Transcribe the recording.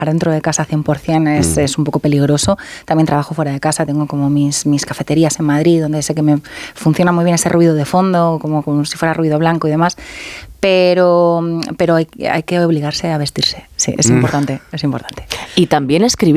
dentro de casa 100% es un poco peligroso. También trabajo fuera de casa, tengo como mis cafeterías en Madrid, donde sé que me funciona muy bien ese ruido de fondo, como si fuera ruido blanco y demás. Pero hay que obligarse a vestirse, sí, es importante, es importante. Y también escribir.